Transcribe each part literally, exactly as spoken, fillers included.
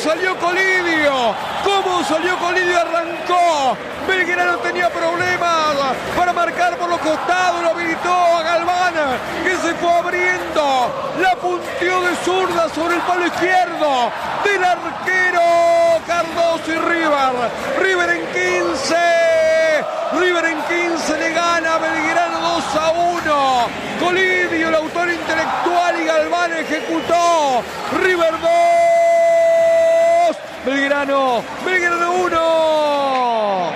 salió Colidio? ¿Cómo salió Colidio? Arrancó. Belgrano tenía problemas para marcar por los costados. Lo habilitó a Galván, que se fue abriendo. La punteó de zurda sobre el palo izquierdo del arquero Cardoso y River. River en quince. River en quince le gana a Belgrano dos a uno. Colidio, el autor intelectual, y Galván ejecutó. River dos. Belgrano. Belgrano uno.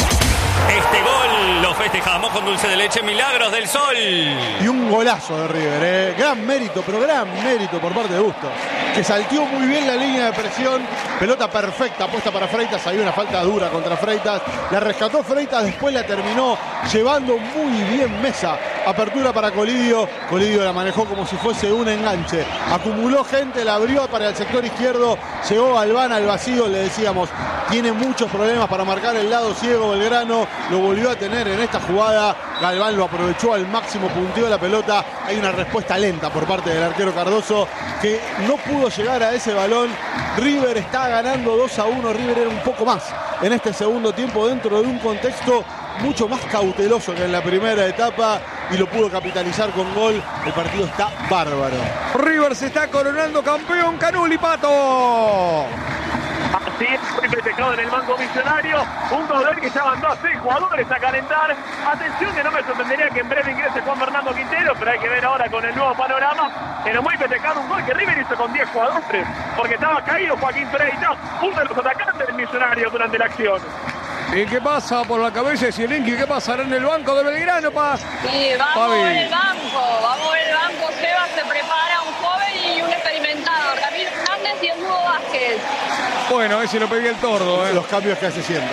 Este gol lo festejamos con dulce de leche Milagros del Sol. Y un golazo de River, ¿eh? Gran mérito, pero gran mérito por parte de Bustos, que salteó muy bien la línea de presión. Pelota perfecta puesta para Freitas. Hay una falta dura contra Freitas. La rescató Freitas, después la terminó llevando muy bien Mesa. Apertura para Colidio. Colidio la manejó como si fuese un enganche. Acumuló gente, la abrió para el sector izquierdo. Llegó Galván al vacío, le decíamos. Tiene muchos problemas para marcar el lado ciego Belgrano. Lo volvió a tener en esta jugada. Galván lo aprovechó al máximo, punteó la pelota. Hay una respuesta lenta por parte del arquero Cardoso, que no pudo llegar a ese balón. River está ganando dos a uno. River era un poco más en este segundo tiempo, dentro de un contexto mucho más cauteloso que en la primera etapa, y lo pudo capitalizar con gol. El partido está bárbaro. River se está coronando campeón. Canuli, Pato. Así es, muy festejado en el banco Millonario. Un gol que ya mandó a seis jugadores a calentar. Atención, que no me sorprendería que en breve ingrese Juan Fernando Quintero, pero hay que ver ahora con el nuevo panorama. Pero muy festejado un gol que River hizo con diez jugadores, porque estaba caído Joaquín Freitas, uno de los atacantes del Millonario durante la acción. ¿Y qué pasa por la cabeza de Zielinski? ¿Qué pasará en el banco de Belgrano, Paz? Sí, vamos Fabi. en el banco, vamos en el banco. Seba se prepara, un joven y un experimentado. Ramiro Hernández y el Mudo Vázquez. Bueno, ese lo pedía el Tordo, ¿eh? Los cambios que hace siempre,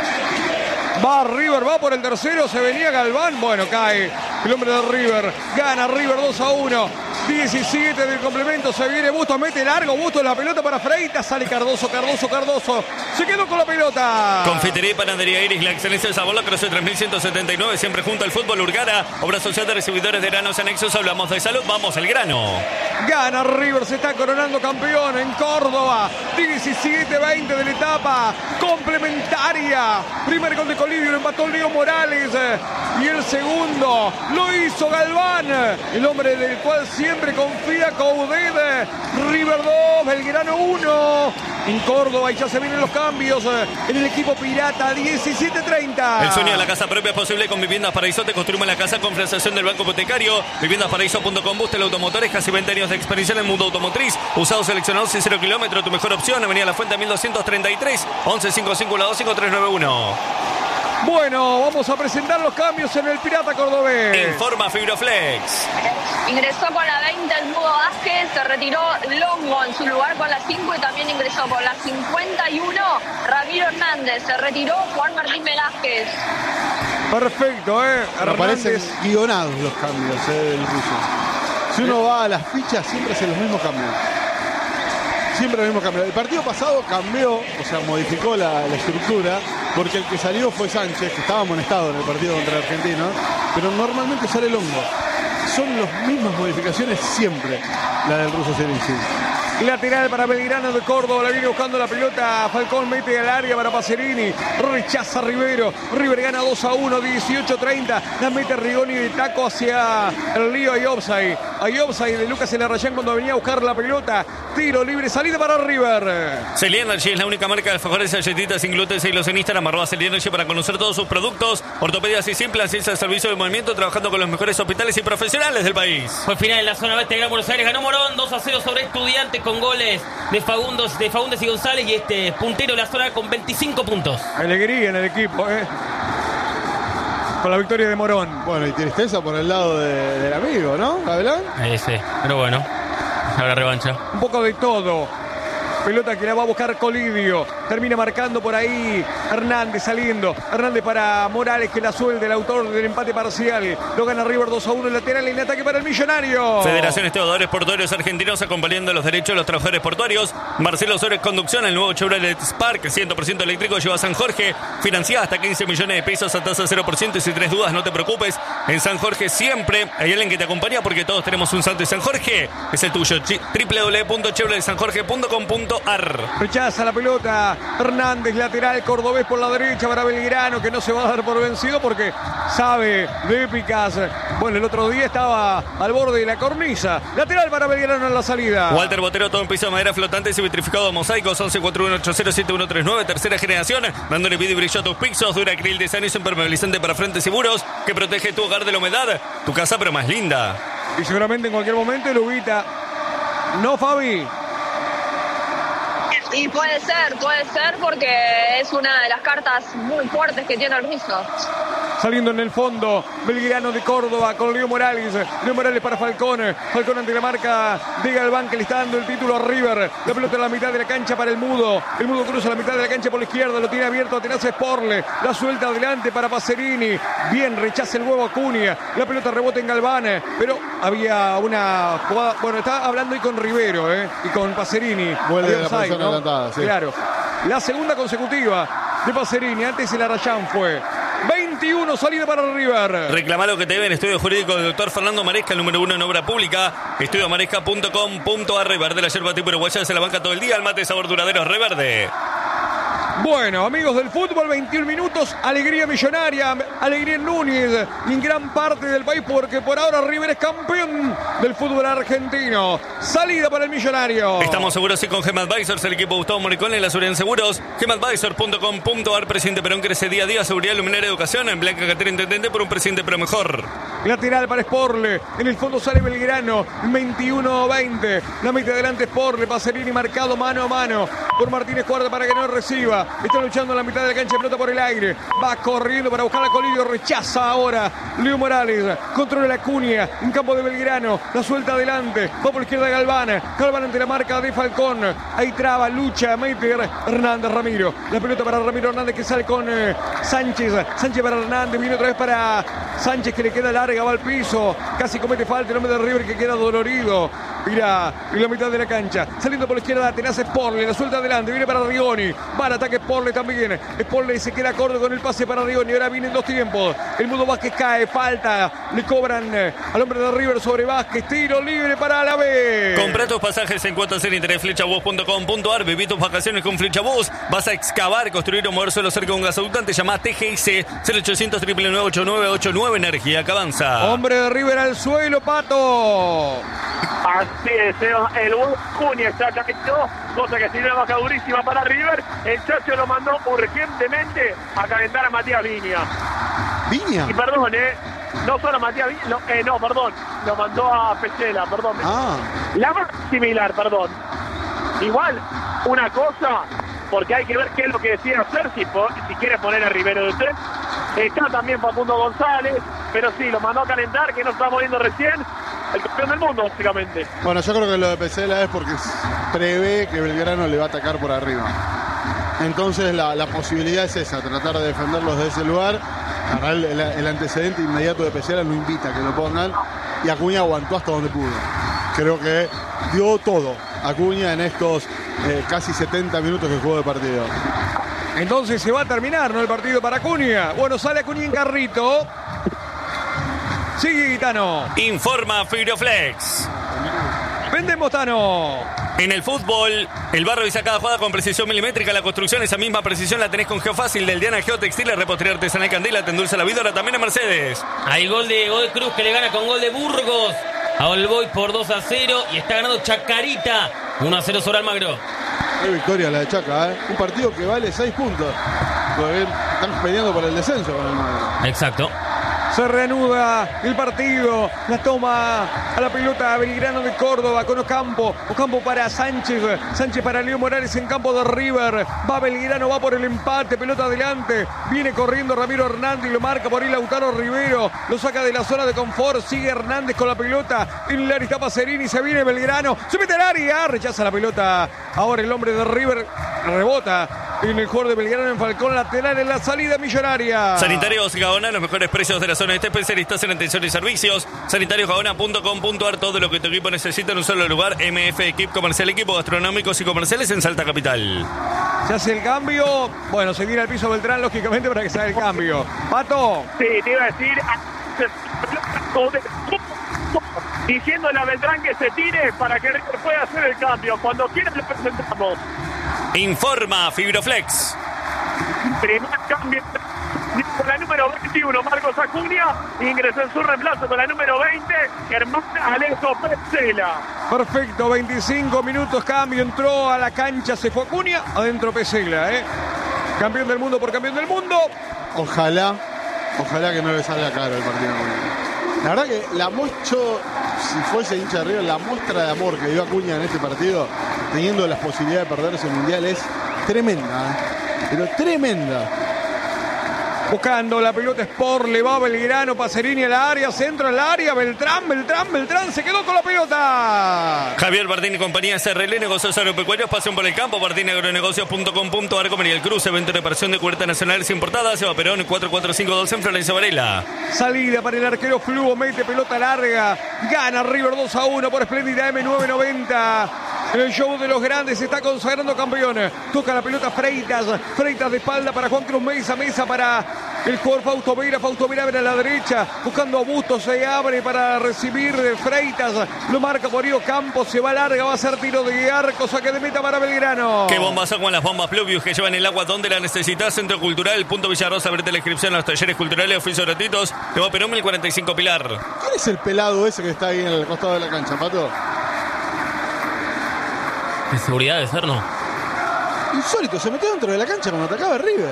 ¿eh? Va River, va por el tercero, se venía Galván. Bueno, cae el hombre de River. Gana River dos a uno. diecisiete del complemento, se viene Bustos, mete largo, Bustos la pelota para Freitas, sale Cardoso, Cardoso, Cardoso, se quedó con la pelota. Confitería y Panadería Iris, la excelencia del sabor, la Cruz tres mil ciento setenta y nueve, siempre junto al fútbol. Urgara, obra social de recibidores de granos anexos, hablamos de salud, vamos al grano. Gana River, se está coronando campeón en Córdoba, diecisiete veinte de la etapa complementaria. Primer gol de Colidio, lo empató Leo Morales, y el segundo lo hizo Galván, el hombre del cual siempre Siempre confía Coudet. River dos, Belgrano uno. En Córdoba, y ya se vienen los cambios en el equipo pirata. Diecisiete treinta. El sueño de la casa propia es posible con Viviendas Paraíso. Te construimos la casa con financiación del Banco Hipotecario. Viviendas Paraíso punto com. Bustel Automotores, casi veinte años de experiencia en el mundo automotriz. Usados seleccionados y cero kilómetros. Tu mejor opción. Avenida La Fuente mil doscientos treinta y tres. once cincuenta y cinco dos cinco tres nueve uno. Bueno, vamos a presentar los cambios en el Pirata Cordobés. Informa Fibroflex. Ingresó con la veinte el Mudo Vázquez, se retiró Longo en su lugar con la cinco y también ingresó con la cincuenta y uno Ramiro Hernández. Se retiró Juan Martín Velázquez. Perfecto, ¿eh? Me parecen guionados los cambios, ¿eh? Del ruso. Si uno va a las fichas, siempre hacen los mismos cambios. Siempre los mismos cambios. El partido pasado cambió, o sea, modificó la, la estructura, porque el que salió fue Sánchez, que estaba amonestado en el partido contra Argentinos, pero normalmente sale Longo. Son las mismas modificaciones siempre, la del ruso Zielinski. Lateral para Belgrano de Córdoba, la viene buscando la pelota, Falcón mete al área para Pacerini, rechaza Rivero, River gana dos a uno, dieciocho treinta, la mete Rigoni de taco hacia el lío Ayobsay, Ayobsay de Lucas Elarrayán cuando venía a buscar la pelota, tiro libre, salida para River. Celí Energy es la única marca de alfajores y galletitas sin gluten. Seguilos en Instagram, arroba Celí Energy, para conocer todos sus productos, ortopedias y simples, ciencia de servicio de movimiento, trabajando con los mejores hospitales y profesionales del país. Fue final en la zona oeste de Gran Buenos Aires, ganó Morón dos a cero sobre Estudiantes, con goles de Fagundes, de Fagundes y González, y este puntero de la zona con veinticinco puntos. Alegría en el equipo, ¿eh? Con la victoria de Morón. Bueno, y tristeza por el lado de, del amigo, ¿no, Gavilán? Eh, sí, pero bueno, habrá revancha. Un poco de todo. Pelota que la va a buscar Colidio. Termina marcando por ahí Hernández saliendo. Hernández para Morales, que la suelta, el autor del empate parcial. Lo gana River dos a uno. El lateral en ataque para el Millonario. Federación Esteodores Portuarios Argentinos, acompañando los derechos de los trabajadores portuarios. Marcelo Suárez Conducción, el nuevo Chevrolet Spark cien por ciento eléctrico, lleva a San Jorge. Financiada hasta quince millones de pesos a tasa cero por ciento. Y si tenés dudas, no te preocupes. En San Jorge siempre hay alguien que te acompaña, porque todos tenemos un salto. Y San Jorge es el tuyo. doble u doble u doble u punto chevrolet san jorge punto com punto punto ar. Rechaza la pelota Hernández, lateral cordobés por la derecha para Belgrano, que no se va a dar por vencido porque sabe de épicas. Bueno, el otro día estaba al borde de la cornisa. Lateral para Belgrano en la salida. Walter Botero, todo en piso de madera flotantes y vitrificado mosaicos. Once cuatro uno ocho cero siete uno tres nueve, tercera generación. Dándole vida y brillo a tus pisos. Duracril de Sanis, impermeabilizante para frentes seguros que protege tu hogar de la humedad. Tu casa, pero más linda. Y seguramente en cualquier momento el Ubita. ¿No, Fabi? Y puede ser, puede ser porque es una de las cartas muy fuertes que tiene el ruso. Saliendo en el fondo, Belgrano de Córdoba con Leo Morales. Leo Morales para Falcón. Falcón ante la marca de Galván, que le está dando el título a River. La pelota en la mitad de la cancha para el Mudo. El Mudo cruza la mitad de la cancha por la izquierda. Lo tiene abierto a Tenace Sporle. La suelta adelante para Pacerini. Bien, rechaza el huevo Acuña. La pelota rebota en Galván. Pero había una jugada. Bueno, está hablando ahí con Rivero eh, y con Pacerini. Vuelve Había la offside, posición ¿no? adelantada, sí. Claro. La segunda consecutiva de Pacerini. Antes el Arayán fue veintiuno, salida para River. Reclamá lo que te deben. Estudio jurídico del doctor Fernando Maresca, el número uno en obra pública. estudio maresca punto com punto ar. Reverde, la yerba tipo uruguaya se la banca todo el día. El mate sabor duradero Reverde. Bueno, amigos del fútbol, veintiún minutos, alegría millonaria, alegría en Núñez y en gran parte del país porque por ahora River es campeón del fútbol argentino. Salida para el millonario. Estamos seguros y con Gem Advisors, el equipo Gustavo Moricone, la seguridad en seguros. gem advisor punto com punto ar. Presidente Perón crece día a día, seguridad, luminaria, educación. En Blanca Catera, intendente por un presidente pero mejor. Lateral para Sporle, en el fondo sale Belgrano, veintiuno veinte. La mete adelante Sporle, Pacerini marcado mano a mano por Martínez Cuarta para que no reciba. Está luchando en la mitad de la cancha, pelota por el aire. Va corriendo para buscar a Colidio, rechaza ahora Leo Morales. Controla la Acuña en campo de Belgrano. La suelta adelante. Va por la izquierda Galván. Galván ante la marca de Falcón. Ahí traba, lucha, mete Hernández Ramiro. La pelota para Ramiro Hernández que sale con eh, Sánchez. Sánchez para Hernández. Viene otra vez para Sánchez que le queda larga, va al piso. Casi comete falta el hombre de River que queda dolorido. Mira, en la mitad de la cancha. Saliendo por la izquierda, Tenace Sporle. La suelta adelante. Viene para Rigoni. Va al ataque Sporle también. Sporle se queda corto con el pase para Rigoni. Ahora vienen dos tiempos. El Mudo Vázquez cae. Falta. Le cobran eh, al hombre de River sobre Vázquez. Tiro libre para la B. Compra tus pasajes en cuotas en interés flechabús punto com punto ar. Viví tus vacaciones con Flechabús. Vas a excavar, construir o mover suelo cerca de un gasoductante. Llama T G S cero ochocientos, nueve nueve ocho nueve ocho nueve. Energía que avanza. Hombre de River al suelo, Pato. Así es, el Acuña está caído, cosa que tiene una baja durísima para River. El Chacho lo mandó urgentemente a calentar a Matías Viña. ¿Viña? Y perdón, eh, no solo a Matías Viña, no, eh, no, perdón, lo mandó a Pesela, perdón. Ah. La más similar, perdón. Igual, una cosa, porque hay que ver qué es lo que decide hacer, si, si quiere poner a Rivero de tres. Está también Facundo González, pero sí, lo mandó a calentar, que no estamos viendo recién. El campeón del mundo, básicamente. Bueno, yo creo que lo de Pesela es porque prevé que Belgrano le va a atacar por arriba. Entonces la, la posibilidad es esa, tratar de defenderlos de ese lugar. El, el, el antecedente inmediato de Pesela lo invita a que lo pongan. Y Acuña aguantó hasta donde pudo. Creo que dio todo Acuña en estos eh, casi setenta minutos que jugó de partido. Entonces se va a terminar, ¿no? El partido para Acuña. Bueno, sale Acuña en carrito. Sigue Tano. Informa Fibroflex. Vendemos, Tano. En el fútbol, el barro dice cada jugada con precisión milimétrica. La construcción, esa misma precisión la tenés con Geofácil del Diana Geotextil, repostería artesanal Candela, te endulza la vida, ahora también en Mercedes. Hay gol de Godoy Cruz que le gana con gol de Burgos a All Boys por dos a cero y está ganando Chacarita uno a cero sobre Almagro. Qué victoria la de Chaca, ¿eh? Un partido que vale seis puntos. Porque están peleando por el descenso con Almagro. Exacto. Se reanuda el partido. La toma a la pelota Belgrano de Córdoba con Ocampo. Ocampo para Sánchez. Sánchez para Leo Morales en campo de River. Va Belgrano, va por el empate. Pelota adelante. Viene corriendo Ramiro Hernández y lo marca por ahí Lautaro Rivero. Lo saca de la zona de confort. Sigue Hernández con la pelota. En el área está Pacerini. Se viene Belgrano. Se mete al área. Rechaza la pelota. Ahora el hombre de River rebota. En el jugador de Belgrano en Falcón, lateral en la salida millonaria. Sanitarios Gaona, los mejores precios de la zona este, especialistas en atención y servicios. sanitarios gaona punto com punto ar, todo lo que tu equipo necesita en un solo lugar. M F Equip Comercial, equipos gastronómicos y comerciales en Salta Capital. Se hace el cambio. Bueno, se viene al piso Beltrán, lógicamente, para que se haga el cambio. Pato. Sí, te iba a decir. diciéndole a Beltrán que se tire para que River pueda hacer el cambio. Cuando quiera le presentamos. Informa Fibroflex. Primer cambio con la número veintiuno, Marcos Acuña. Ingresó en su reemplazo con la número veinte, Germán Alejo Pesela. Perfecto, veinticinco minutos, cambio, entró a la cancha, se fue Acuña, adentro Pesela, ¿eh? Campeón del mundo por campeón del mundo. Ojalá, ojalá que no le salga caro el partido. La verdad que la muestra, si fuese hincha de River, la muestra de amor que dio Acuña en este partido, teniendo las posibilidades de perderse el Mundial, es tremenda, ¿eh? Pero tremenda. Buscando la pelota Sport, le va Belgrano, Pacerini al área, centro al área, Beltrán, Beltrán, Beltrán, se quedó con la pelota. Javier Bardini y compañía C R L, negocios agropecuarios, pasión por el campo, bardini agronegocios punto com punto a r, Comería el Cruce, evento de reparación de cubiertas nacionales importadas, Seba Perón, cuatro cuatro cinco dos en Florencio Varela. Salida para el arquero Flugo, mete pelota larga, gana River dos a uno por espléndida M nueve noventa. En el show de los grandes se está consagrando campeón. Toca la pelota Freitas. Freitas de espalda para Juan Cruz Mesa. Mesa para el jugador Fausto Vera. Fausto Vera abre a la derecha. Buscando a Bustos. Se abre para recibir Freitas. Lo marca por Río Campos. Se va larga. Va a ser tiro de arco. Saque de meta para Belgrano. Qué bombas son con las bombas Pluvius que llevan el agua donde la necesitas. Centro Cultural, Punto Villarosa. Abrete la inscripción a los talleres culturales. Oficios gratuitos. Te va a Perón, el cuarenta y cinco Pilar. ¿Quién es el pelado ese que está ahí en el costado de la cancha, Pato? ¿De seguridad de ser, no? Insólito, se metió dentro de la cancha cuando atacaba River.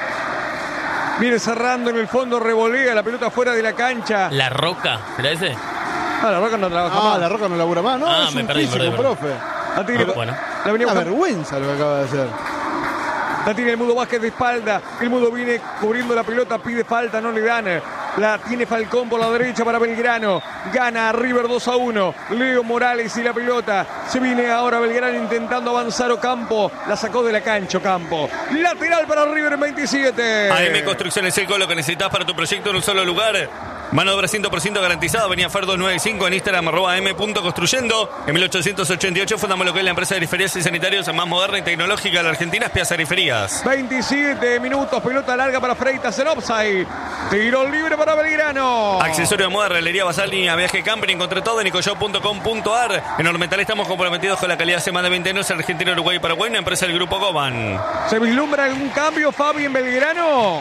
Viene cerrando en el fondo, revolea la pelota fuera de la cancha. ¿La Roca? ¿Será ese? Ah, la Roca no trabaja Ah, más. la Roca no labura más, no, Ah, es me un perdí, físico, perdí, perdí. profe. La tiene, Ah, bueno. la venía Una buscando- vergüenza lo que acaba de hacer. La tiene el Mudo Vázquez de espalda. El Mudo viene cubriendo la pelota, pide falta, no le dan. La tiene Falcón por la derecha para Belgrano. Gana River dos a uno. Leo Morales y la pelota. Se viene ahora Belgrano intentando avanzar Ocampo. La sacó de la cancha Ocampo. Lateral para River en veintisiete. A M Construcciones Seco, lo que necesitas para tu proyecto en un solo lugar. Mano de obra cien por ciento garantizada. Venía Ferdo noventa y cinco en Instagram, arroba m.construyendo. En mil ochocientos ochenta y ocho fundamos lo que es la empresa de periferías y sanitarios más moderna y tecnológica de la Argentina, Piazza Periferías. veintisiete minutos, pelota larga para Freitas en offside. Tiro libre para Belgrano. Accesorio de moda, realería basal, línea viaje camping. Encontré todo en nicoshop punto com punto a r. En Ormetal estamos comprometidos con la calidad hace más de veinte años en Argentina, Uruguay y Paraguay, una empresa del Grupo Goban. ¿Se vislumbra algún cambio, Fabi, en Belgrano?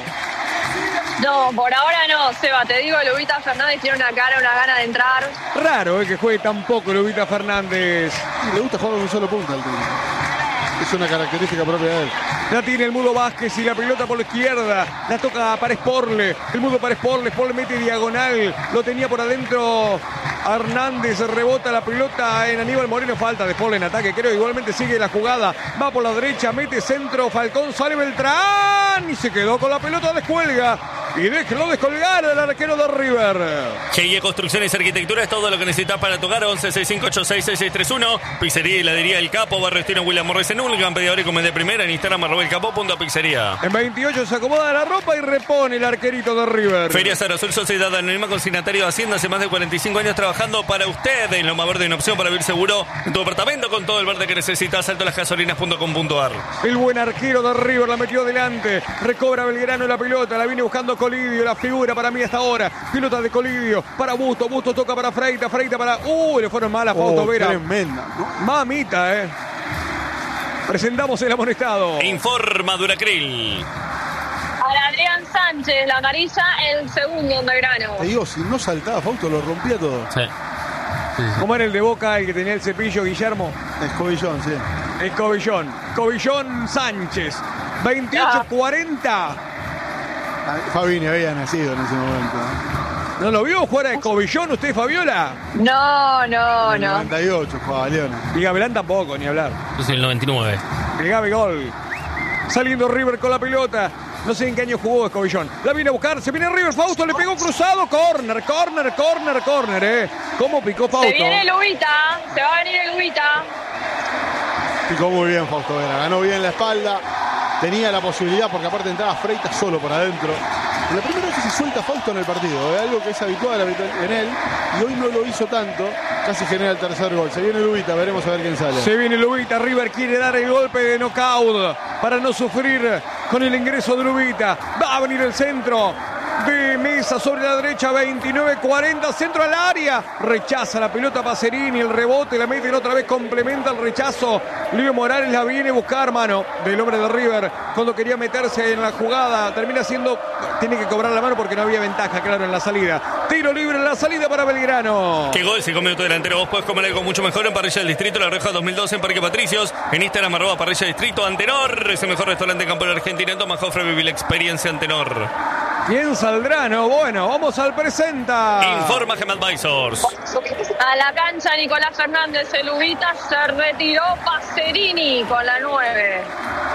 No, por ahora no, Seba, te digo, Lubita Fernández tiene una cara, una gana de entrar. Raro eh, que juegue tan poco Lubita Fernández. Le gusta jugar con un solo punta al tema. Es una característica propia de él. La tiene el Mudo Vázquez y la pelota por la izquierda. La toca para Sporle. El Mudo para Sporle. Sporle mete diagonal. Lo tenía por adentro Hernández. Rebota la pelota en Aníbal Moreno. Falta de Sporle en ataque. Creo igualmente sigue la jugada. Va por la derecha. Mete centro. Falcón. Sale Beltrán. Y se quedó con la pelota. Descuelga. Y déjelo descolgar al arquero de River. G I E Construcciones y Arquitectura es todo lo que necesitas para tu hogar. once sesenta y cinco ochenta y seis sesenta y seis treinta y uno. Pizzería y heladería El Capo. Barrio Estino William Morris en Ulgan. Pedidor y comedor de primera en Instagram arroba el capo punto pizzería. En veintiocho se acomoda la ropa y repone el arquerito de River. Feria Sarasur, Sociedad Anónima, consignatario de Hacienda, hace más de cuarenta y cinco años trabajando para usted. En Loma Verde, una opción para vivir seguro en tu departamento con todo el verde que necesitas. Salto las gasolinas punto com punto a r. El buen arquero de River la metió adelante. Recobra Belgrano la pelota. La viene buscando Colidio. La figura para mí hasta ahora. Pelota de Colidio para Busto. Busto toca para Freita. Freita para... Uy, le fueron mal a Fausto Oh, Vera. tremenda, ¿no? Mamita, eh. Presentamos el amonestado. Informa Duracril. Para Adrián Sánchez, la amarilla, el segundo en Belgrano. Te digo, si no saltaba Fausto, lo rompía todo. Sí. Sí, sí. ¿Cómo era el de Boca, el que tenía el cepillo, Guillermo? Escobillón, sí. El Cobillón. Cobillón Sánchez. veintiocho cuarenta. Ah, Fabini había nacido en ese momento. ¿No lo vio jugar a Cobillón usted, Fabiola? No, no, En el no. noventa y ocho jugaba Leona. Y Gavilán tampoco, ni hablar. Yo soy el noventa y nueve. El Gavi gol. Saliendo River con la pelota. No sé en qué año jugó Escobillón. La viene a buscar. Se viene River. Fausto le pegó cruzado. Corner, corner, corner, corner. ¿Eh? ¿Cómo picó Fausto? Se viene Lubita, se va a venir el Lubita. Picó muy bien Fausto Vera. Ganó bien la espalda. Tenía la posibilidad, porque aparte entraba Freitas solo por adentro. La primera vez que se suelta Fausto en el partido. Es algo que es habitual en él. Y hoy no lo hizo tanto. Casi genera el tercer gol. Se viene Lubita. Veremos a ver quién sale. Se viene Lubita. River quiere dar el golpe de knockout para no sufrir con el ingreso de Lubita. Va a venir el centro. de Mesa sobre la derecha, veintinueve cuarenta, centro al área, rechaza la pelota Pacerini, el rebote, la meten otra vez, complementa el rechazo, Livio Morales la viene a buscar, mano del hombre de River, cuando quería meterse en la jugada, termina siendo, tiene que cobrar la mano porque no había ventaja, claro, en la salida, tiro libre en la salida para Belgrano. Qué gol, cinco minutos delantero, vos podés comer algo mucho mejor en Parrilla del Distrito, La Roja dos mil doce en Parque Patricios, en Instagram arroba Parrilla Distrito, Antenor, es el mejor restaurante en Campo de la Argentina, en Tomás Jofre, viví la experiencia Antenor. ¿Quién saldrá? No, bueno, vamos al presenta. Informa Gem Advisors. A la cancha Nicolás Fernández, el Ubita, se retiró Pacerini con la nueve.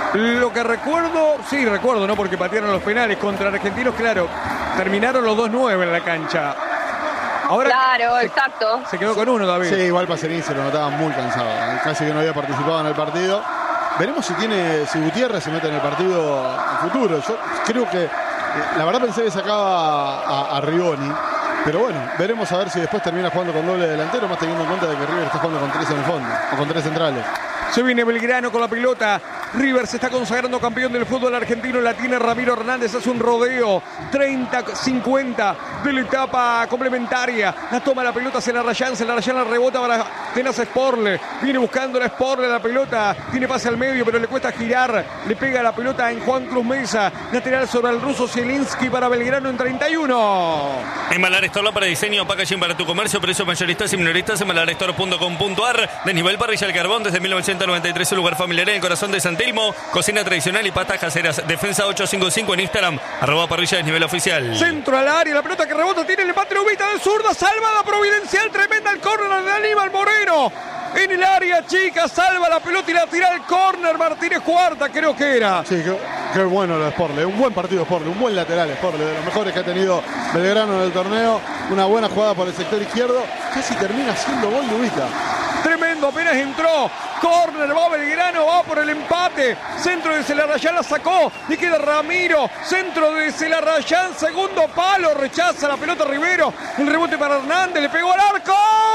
Lo que recuerdo, sí recuerdo, ¿no? Porque patearon los penales contra Argentinos, claro. Terminaron los dos nueve en la cancha. Ahora Claro, se, exacto. se quedó con uno, David. Sí, igual Pacerini se lo notaba muy cansado. Casi que no había participado en el partido. Veremos si tiene, si Gutiérrez se mete en el partido en futuro. Yo creo que, la verdad pensé que sacaba a, a Rigoni. Pero bueno, veremos a ver si después termina jugando con doble delantero, más teniendo en cuenta de que River está jugando con tres en el fondo, o con tres centrales. Se viene Belgrano con la pelota. River se está consagrando campeón del fútbol argentino. La tiene Ramiro Hernández. Hace un rodeo. treinta cincuenta de la etapa complementaria. La toma la pelota. Se la rayan. Se la rayan. La rebota para Tenas Sporle. Viene buscando la Sporle. La pelota. Tiene pase al medio, pero le cuesta girar. Le pega la pelota en Juan Cruz Mesa. Lateral sobre el ruso Zielinski para Belgrano en treinta y uno. En Malarestore para diseño, packaging para tu comercio, precios mayoristas y minoristas en malarestore punto com punto ar. Desnivel Parrilla El Carbón desde mil novecientos noventa y tres, un lugar familiar en el corazón de San Telmo. Cocina tradicional y pastas caseras. Defensa ocho cinco cinco en Instagram, arroba Parrilla Desnivel Oficial. Centro al área, la pelota que rebota, tiene el empate Ubita de zurda, salvada providencial, tremenda el córner de Aníbal Moreno. En el área chica, salva la pelota y la tira al córner. Martínez Cuarta, creo que era. Sí, qué, qué bueno lo de Sporle. Un buen partido Sporle, un buen lateral Sporle, de los mejores que ha tenido Belgrano en el torneo. Una buena jugada por el sector izquierdo. Casi termina siendo gol de Ubita. Tremendo, apenas entró. Córner, va Belgrano, va por el empate. Centro de Celarrayán, la sacó. Y queda Ramiro. Centro de Celarrayán, segundo palo. Rechaza la pelota Rivero. El rebote para Hernández, le pegó al arco.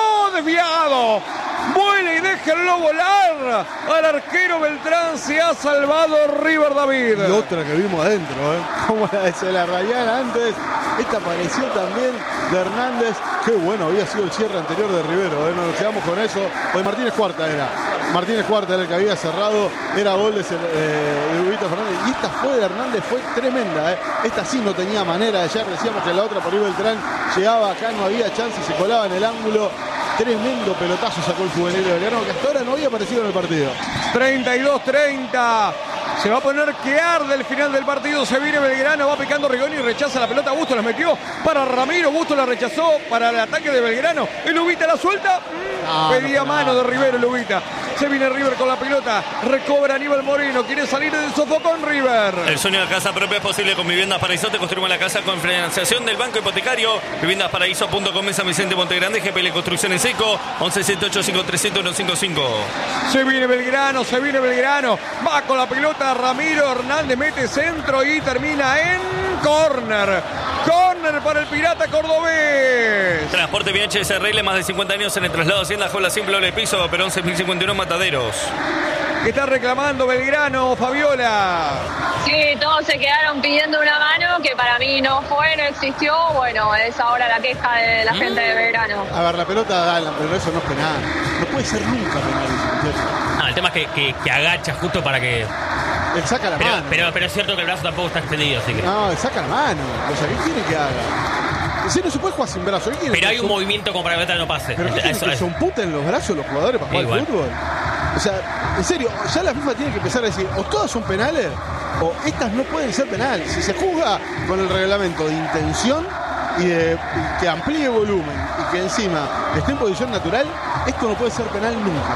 Desviado. Vuela y déjenlo volar. Al arquero Beltrán se ha salvado River David. Y otra que vimos adentro, ¿eh? Como la de Celarrayán antes. Esta apareció también de Hernández. Qué bueno había sido el cierre anterior de Rivero, ¿eh? Nos quedamos con eso. Hoy Martínez Cuarta era. Martínez Cuarta era el que había cerrado. Era gol de, eh, de Ubita Fernández. Y esta fue de Hernández, fue tremenda, ¿eh? Esta sí no tenía manera. Ayer decíamos que la otra por ahí Beltrán llegaba acá, no había chance, se colaba en el ángulo. Tremendo pelotazo sacó el juvenil de Belgrano, que hasta ahora no había aparecido en el partido. treinta y dos treinta. Se va a poner que arde el final del partido. Se viene Belgrano, va picando Rigoni y rechaza la pelota. Busto la metió para Ramiro. Busto la rechazó para el ataque de Belgrano. El Ubita la suelta. No, Pedía no, mano no. de Rivero el Ubita. Se viene River con la pelota. Recobra Aníbal Moreno. Quiere salir del sofocón River. El sueño de casa propia es posible con Viviendas Paraíso. Te construimos la casa con financiación del Banco Hipotecario. Viviendas Paraíso punto com en San Vicente Montegrande. G P L Construcción en Seco. once siete ocho cinco tres cero uno cinco cinco. Se viene Belgrano, se viene Belgrano. Va con la pelota Ramiro Hernández. Mete centro y termina en córner. Córner para el Pirata Cordobés. Transporte V H S R L, más de cincuenta años en el traslado Hacienda Jola Simple Doble Piso, Perón seis mil cincuenta y uno Mataderos. Que está reclamando Belgrano, Fabiola. Sí, todos se quedaron pidiendo una mano que para mí no fue, no existió. Bueno, es ahora la queja de la gente de Belgrano. A ver, la pelota da, pero eso no es penal. No puede ser nunca penal eso. Ah, el tema es que, que, que agacha justo para que... Él saca la Pero, mano. pero, pero es cierto que el brazo tampoco está extendido, así que... No, él saca la mano. O sea, ¿qué quiere que haga? Si no se puede jugar sin brazo. ¿Qué quiere Pero que hay un son- movimiento como para que la pelota no pase. ¿Pero qué quiere Eso que es. se emputen los brazos los jugadores para jugar Igual. al fútbol? O sea, en serio, ya la FIFA tiene que empezar a decir, o todas son penales, o estas no pueden ser penales. Si se juzga con el reglamento de intención y de y que amplíe volumen y que encima esté en posición natural, esto no puede ser penal nunca.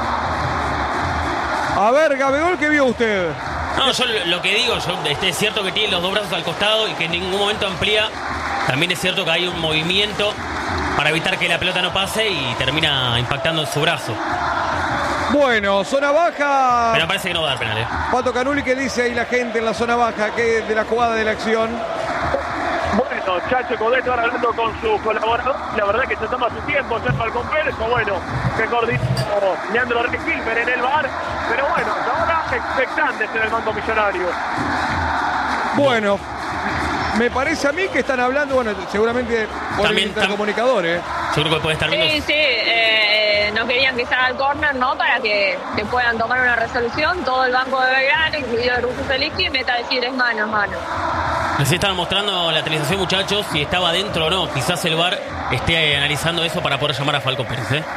A ver, Gabegol, ¿qué vio usted? No, yo lo que digo, yo, este, es cierto que tiene los dos brazos al costado y que en ningún momento amplía. También es cierto que hay un movimiento para evitar que la pelota no pase y termina impactando en su brazo. Bueno, zona baja. Pero me parece que no va a dar penal, ¿eh? Pato Canuli, ¿qué dice ahí la gente en la zona baja que de la jugada de la acción? Bueno, Chacho Codeto ahora hablando con su colaborador. La verdad que se toma su tiempo, ya para el converso. Bueno, mejor dicho, Leandro Riquilmer en el bar. Pero bueno, ahora expectantes en el Banco Millonario. Bueno, Me parece a mí que están hablando, bueno, seguramente por También, el intercomunicador, ¿eh? Yo creo que puede estar viendo. Sí, sí, eh, no querían que salga al córner, ¿no? Para que, que puedan tomar una resolución. Todo el banco de Belgrano, incluido el Ruso Zelensky, meta a decir es mano, es mano. Les estaban mostrando la televisación, muchachos, si estaba adentro o no. Quizás el V A R esté analizando eso para poder llamar a Falcón Pérez, ¿eh?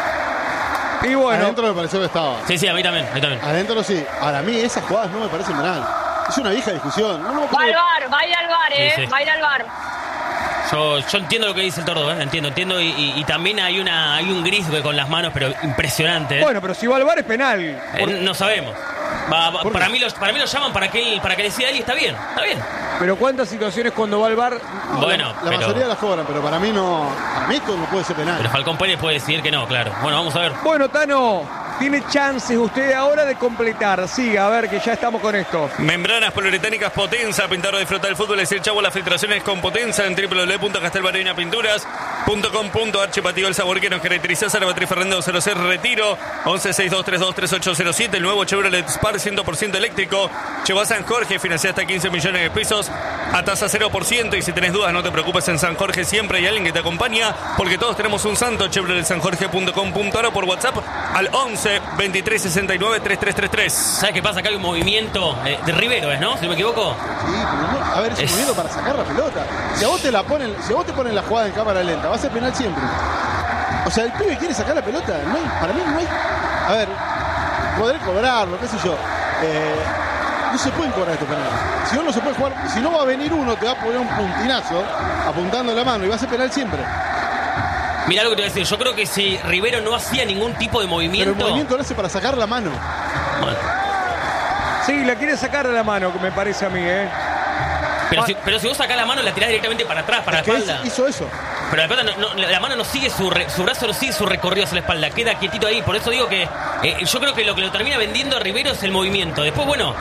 Y bueno, Adentro me pareció que estaba. Sí, sí, a mí también, a mí también. Adentro sí. Ahora, a mí esas jugadas no me parecen penal. Es una vieja discusión. No, no me Va al parece- bar, va a ir al bar, ¿eh? Sí, sí. Va a ir al bar. Yo, yo entiendo lo que dice el Tordo, ¿eh? Entiendo, entiendo. Y, y, y también hay una hay un gris con las manos, pero impresionante, ¿eh? bueno, pero si va al bar es penal. Eh, no sabemos. Va- va- para, mí los, para mí lo llaman para que él, para que decida él y está bien, está bien. Pero ¿cuántas situaciones cuando va al bar? No, Bueno, la, la pero- mayoría las cobran, pero para mí no. Para mí esto no puede ser penal. Pero Falcón Pérez puede decidir que no, claro. Bueno, vamos a ver. Bueno, Tano, tiene chances usted ahora de completar. Siga, a ver que ya estamos con esto. Membranas poliuretánicas Potenza, pintar o disfrutar del fútbol, es el chavo, las filtraciones con Potenza en doble u doble u doble u punto castelbarina pinturas punto com punto ar. Chepatigo, el sabor que nos caracteriza. Salvatri Fernández cero cero Retiro, once seis dos tres dos tres ocho cero siete. El nuevo Chevrolet Spark cien por ciento eléctrico. Lleva a San Jorge, financia hasta quince millones de pesos a tasa cero por ciento. Y si tenés dudas, no te preocupes, en San Jorge siempre hay alguien que te acompaña, porque todos tenemos un santo. Chevrolet San Jorge punto com punto ar o por WhatsApp al once veintitrés sesenta y nueve treinta y tres treinta y tres. ¿Sabes qué pasa? Acá hay un movimiento eh, de Rivero, ¿es, no? Si no me equivoco. Sí, pero no. A ver, es un Es- movimiento para sacar la pelota. Si a vos te la ponen, si a vos te ponen la jugada en cámara lenta, va a ser penal siempre. O sea, el pibe quiere sacar la pelota. No hay, para mí no hay. A ver, podré cobrarlo, qué sé yo. Eh, no se pueden cobrar estos penales. Si no, no se puede jugar. Si no va a venir uno, te va a poner un puntinazo apuntando la mano y va a ser penal siempre. Mirá lo que te voy a decir. Yo creo que si Rivero no hacía ningún tipo de Pero el movimiento. movimiento lo hace para sacar la mano. Bueno, Sí, la quiere sacar de la mano, me parece a mí, ¿eh? pero, si, pero si vos sacás la mano, la tirás directamente para atrás, para Es que la espalda. hizo eso. Pero la, pelota no- no- la mano no sigue su, re- su brazo no sigue su recorrido hacia la espalda, queda quietito ahí. Por eso digo que eh, yo creo que lo que lo termina vendiendo a Rivero es el movimiento. Después, bueno,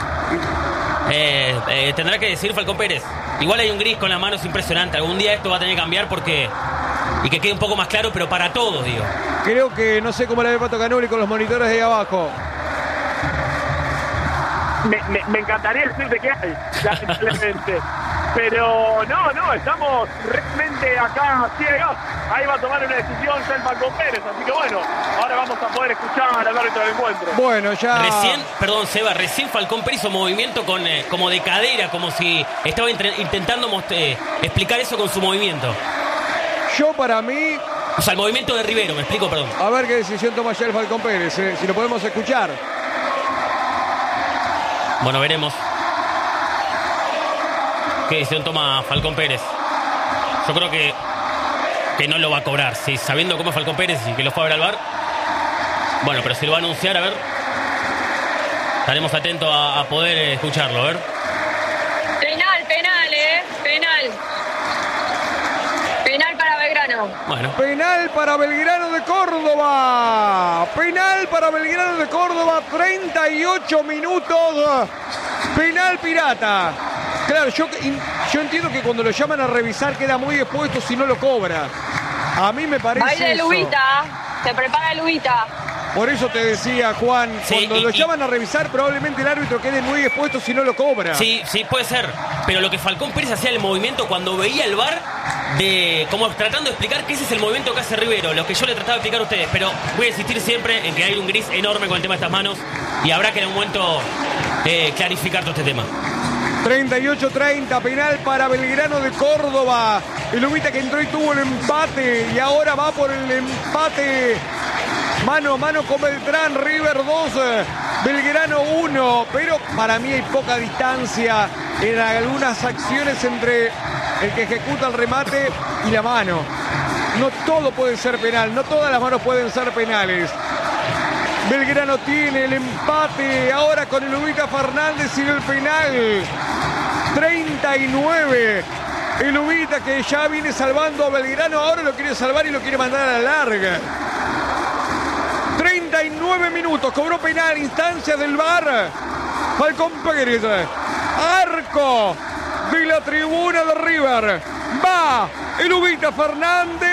eh, eh, tendrá que decir Falcón Pérez. Igual hay un gris con la mano, es impresionante. Algún día esto va a tener que cambiar porque. Y que quede un poco más claro, pero para todos, digo. Creo que no sé cómo la ve Pato Canuli con los monitores de ahí abajo. Me, me, me encantaría decirte que hay, lamentablemente. Pero no, no, estamos realmente acá ciegos. Ahí va a tomar una decisión ya el Falcón Pérez. Así que bueno, ahora vamos a poder escuchar al árbitro del encuentro. Bueno, ya. Recién, perdón, Seba, recién Falcón Pérez hizo movimiento con, eh, como de cadera, como si estaba entre- intentando most- eh, explicar eso con su movimiento. Yo para mí, O sea, el movimiento de Rivero, me explico, perdón. a ver qué decisión toma ya el Falcón Pérez, eh, si lo podemos escuchar. Bueno, veremos. ¿Qué decisión toma Falcón Pérez? Yo creo que, que no lo va a cobrar. Sí, sabiendo cómo es Falcón Pérez y que lo fue a ver al bar. Bueno, pero si lo va a anunciar, a ver. Estaremos atentos a, a poder eh, escucharlo, a ver. Penal, penal, ¿eh? Penal. Penal para Belgrano. Bueno, Penal para Belgrano de Córdoba. Penal para Belgrano de Córdoba. treinta y ocho minutos. Penal pirata. Claro, yo, yo entiendo que cuando lo llaman a revisar queda muy expuesto si no lo cobra. A mí me parece Baile de eso. Lubita. Se prepara Lubita. Por eso te decía, Juan, Sí, cuando y- lo y- llaman a revisar probablemente el árbitro quede muy expuesto si no lo cobra. sí, sí, puede ser. Pero lo que Falcón Pérez hacía el movimiento cuando veía el bar, de como tratando de explicar que ese es el movimiento que hace Rivero, lo que yo le trataba de explicar a ustedes. Pero voy a insistir siempre en que hay un gris enorme con el tema de estas manos y habrá que en un momento eh, clarificar todo este tema. treinta y ocho treinta, penal para Belgrano de Córdoba. El Ubita que entró y tuvo el empate y ahora va por el empate. Mano a mano con Beltrán, River dos, Belgrano uno. Pero para mí hay poca distancia en algunas acciones entre el que ejecuta el remate y la mano. No todo puede ser penal, no todas las manos pueden ser penales. Belgrano tiene el empate ahora con el Ubita Fernández y el penal. treinta y nueve. El Ubita que ya viene salvando a Belgrano, ahora lo quiere salvar y lo quiere mandar a la larga. treinta y nueve minutos, cobró penal, instancia del V A R. Falcón Pérez, arco de la tribuna de River. Va el Ubita Fernández.